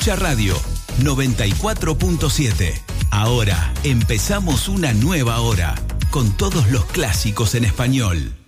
escucha radio 94.7. Ahora empezamos una nueva hora con todos los clásicos en español.